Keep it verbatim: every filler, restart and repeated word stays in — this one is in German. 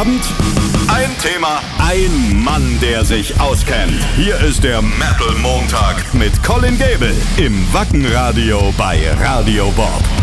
Abend? Ein Thema, ein Mann, der sich auskennt. Hier ist der Metal Montag mit Colin Gable im Wacken Radio bei Radio Bob.